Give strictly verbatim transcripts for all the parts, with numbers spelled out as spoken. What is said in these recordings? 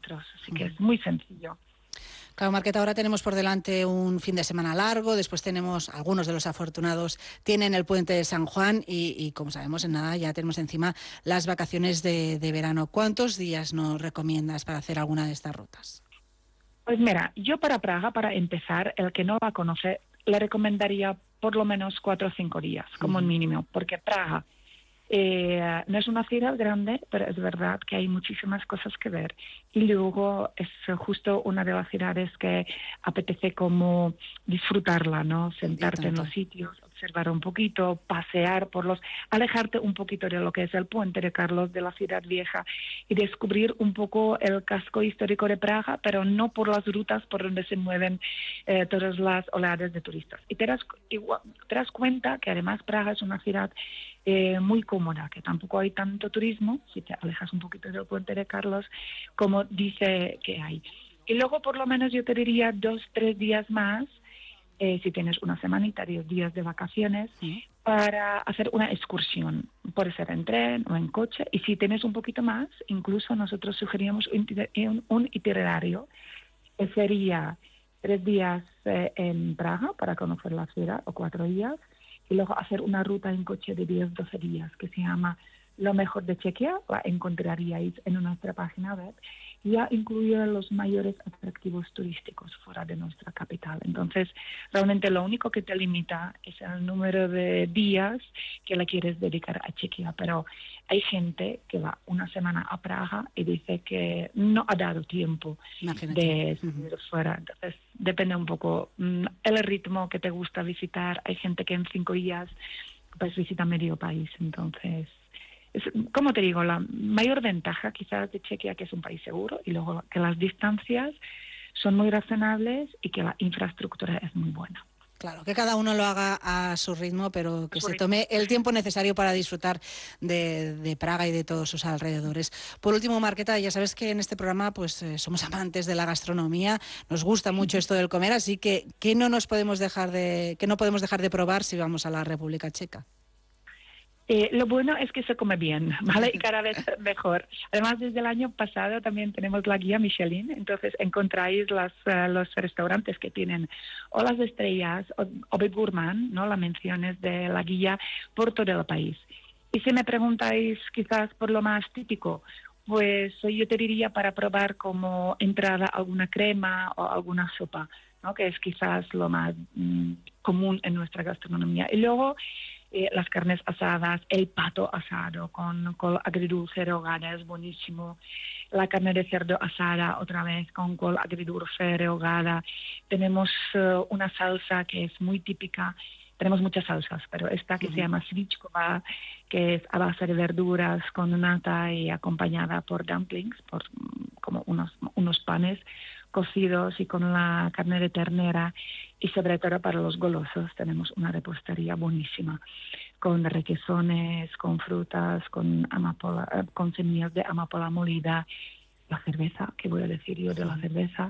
kilómetros, así que es muy sencillo. Claro, Marqueta, ahora tenemos por delante un fin de semana largo, después tenemos, algunos de los afortunados tienen el puente de San Juan y, y como sabemos, en nada ya tenemos encima las vacaciones de, de verano. ¿Cuántos días nos recomiendas para hacer alguna de estas rutas? Pues mira, yo para Praga, para empezar, el que no la conoce, le recomendaría por lo menos cuatro o cinco días, como uh-huh. mínimo, porque Praga Eh, no es una ciudad grande, pero es verdad que hay muchísimas cosas que ver. Y luego es justo una de las ciudades que apetece como disfrutarla, ¿no? Sentarte en los sitios, observar un poquito, pasear por los... alejarte un poquito de lo que es el puente de Carlos, de la ciudad vieja, y descubrir un poco el casco histórico de Praga, pero no por las rutas por donde se mueven eh, todas las oleadas de turistas. Y te das, igual, te das cuenta que además Praga es una ciudad Eh, muy cómoda, que tampoco hay tanto turismo, si te alejas un poquito del puente de Carlos, como dice que hay. Y luego por lo menos yo te diría dos, tres días más, eh, si tienes una semanita, diez días de vacaciones, ¿sí? Para hacer una excursión. Puede ser en tren o en coche, y si tienes un poquito más, incluso nosotros sugeríamos un, un itinerario que sería tres días eh, en Praga para conocer la ciudad, o cuatro días, y luego hacer una ruta en coche de diez a doce días que se llama Lo mejor de Chequia, la encontraríais en nuestra página web, y ya incluye los mayores atractivos turísticos fuera de nuestra capital. Entonces, realmente lo único que te limita es el número de días que le quieres dedicar a Chequia, pero hay gente que va una semana a Praga y dice que no ha dado tiempo Imagínate. de salir uh-huh. fuera. Entonces, depende un poco mm, el ritmo que te gusta visitar. Hay gente que en cinco días pues visita medio país. Entonces, es, como te digo, la mayor ventaja quizás de Chequia, que es un país seguro, y luego que las distancias son muy razonables y que la infraestructura es muy buena. Claro, que cada uno lo haga a su ritmo, pero que se tome el tiempo necesario para disfrutar de, de Praga y de todos sus alrededores. Por último, Marqueta, ya sabes que en este programa pues eh, somos amantes de la gastronomía, nos gusta mucho esto del comer, así que ¿qué no nos podemos dejar de, qué no podemos dejar de probar si vamos a la República Checa? Eh, lo bueno es que se come bien, ¿vale? Y cada vez mejor. Además, desde el año pasado también tenemos la guía Michelin, entonces encontráis las, uh, los restaurantes que tienen o las estrellas o, o Bib Gourmand, ¿no? Las menciones de la guía por todo el país. Y si me preguntáis quizás por lo más típico, pues yo te diría para probar como entrada alguna crema o alguna sopa, ¿no? Que es quizás lo más mm, común en nuestra gastronomía. Y luego Eh, las carnes asadas, el pato asado con col agridulce rehogada es buenísimo, la carne de cerdo asada otra vez con col agridulce rehogada. Tenemos uh, una salsa que es muy típica, tenemos muchas salsas, pero esta que uh-huh. se llama svichkova, que es a base de verduras con nata y acompañada por dumplings, por como unos, unos panes cocidos y con la carne de ternera, y sobre todo para los golosos tenemos una repostería buenísima con requesones, con frutas, con amapola, con semillas de amapola molida, la cerveza, ¿qué voy a decir yo de la cerveza?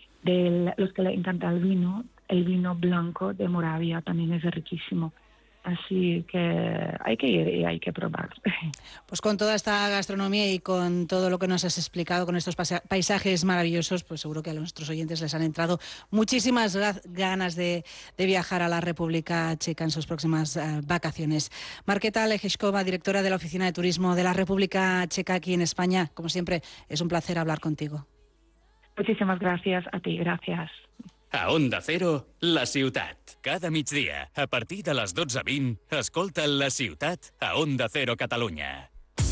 De los que le encanta el vino, el vino blanco de Moravia también es riquísimo. Así que hay que ir y hay que probar. Pues con toda esta gastronomía y con todo lo que nos has explicado, con estos paisajes maravillosos, pues seguro que a nuestros oyentes les han entrado muchísimas ganas de, de viajar a la República Checa en sus próximas uh, vacaciones. Marqueta Leješková, directora de la Oficina de Turismo de la República Checa aquí en España. Como siempre, es un placer hablar contigo. Muchísimas gracias a ti, gracias. A Onda Cero, La Ciutat. Cada migdia, a partir de les dotze vint, escolta La Ciutat a Onda Cero Catalunya.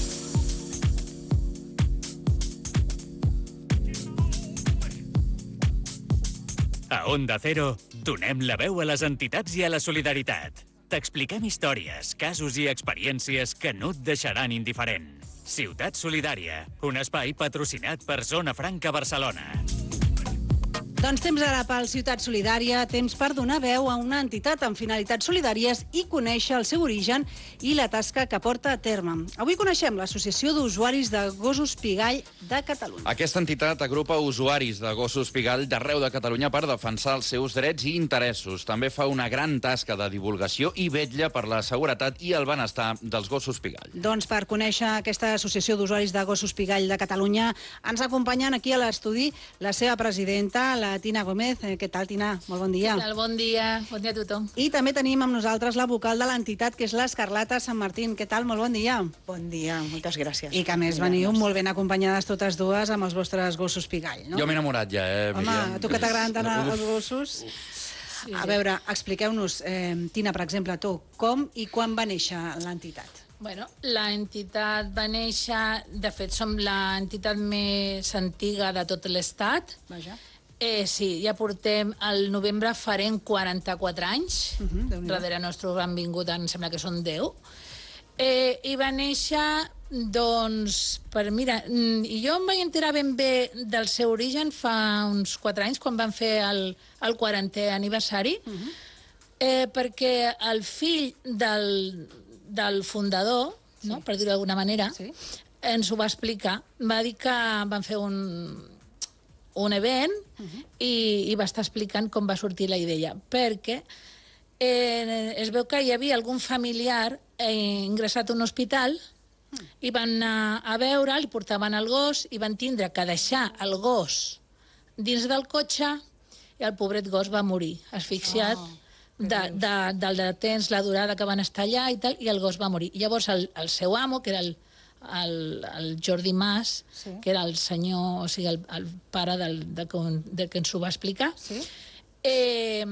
A Onda Cero, donem la veu a les entitats i a la solidaritat. T'expliquem històries, casos i experiències que no et deixaran indiferent. Ciutat Solidària, un espai patrocinat per Zona Franca Barcelona. Doncs temps ara pel Ciutat Solidària, temps per donar veu a una entitat amb finalitats solidàries i conèixer el seu origen i la tasca que porta a terme. Avui coneixem l'Associació d'Usuaris de Gossos Pigall de Catalunya. Aquesta entitat agrupa usuaris de gossos pigall d'arreu de Catalunya per defensar els seus drets i interessos. També fa una gran tasca de divulgació i vetlla per la seguretat i el benestar dels gossos pigall. Doncs per conèixer aquesta Associació d'Usuaris de Gossos Pigall de Catalunya ens acompanyen aquí a l'estudi la seva presidenta, la Tina Gómez. Què tal, Tina? Molt bon dia. Què tal? Bon dia. Bon dia a tothom. I també tenim amb nosaltres la vocal de l'entitat, que és l'Escarlata Sant Martín. Què tal? Molt bon dia. Bon dia, moltes gràcies. I que a més veniu molt ben acompanyades totes dues amb els vostres gossos pigall, no? Jo m'he enamorat ja, eh? Home, a tu que t'agraden tant els gossos... Sí, a sí. veure, expliqueu-nos, eh, Tina, per exemple, tu, com i quan va néixer l'entitat? Bueno, l'entitat va néixer... De fet, som l'entitat més antiga de tot l'estat. Vaja. Eh, sí, ja portem... Al novembre farem quaranta-quatre anys. Uh -huh, Déu-n'hi-do. Darrere nostre han vingut, em sembla que són deu. Eh, I va néixer, doncs, per... Mira, mm, i jo em vaig enterar ben bé del seu origen fa uns quatre anys, quan van fer el, el quarantè aniversari, uh -huh. eh, perquè el fill del, del fundador, sí. no, per dir-ho d'alguna manera, Sí. ens ho va explicar. Va dir que van fer un, un event uh -huh. i, i va estar explicant com va sortir la idea, perquè eh, es veu que hi havia algun familiar eh, ingressat a un hospital uh-huh. i van anar a veure'l, portaven el gos i van tindre que deixar el gos dins del cotxe i el pobret gos va morir, asfixiat Oh. de, de, del de temps, la durada que van estar allà i tal, i el gos va morir. I llavors el, el seu amo, que era el, el, el Jordi Mas, Sí. que era el senyor, o sigui, el, el pare del, de, de que ens ho va explicar, Sí. eh,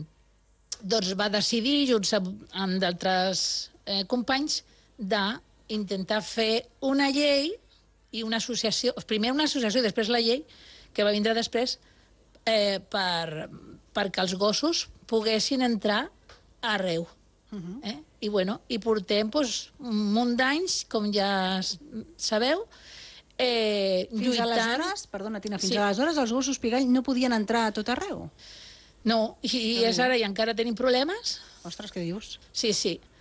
doncs va decidir, junts amb, amb d'altres eh, companys, d'intentar fer una llei i una associació, primer una associació i després la llei, que va vindre després, eh, per, perquè els gossos poguessin entrar arreu. Uh -huh. Eh? I, bueno, i portem doncs, un munt d'anys, com ja s- sabeu, eh, Fins lluitant... aleshores, perdona, Tina, fins Sí. aleshores els gossos pigall no podien entrar a tot arreu? No, i, i és ara, i encara tenim problemes. Ostres, què dius? Sí, sí.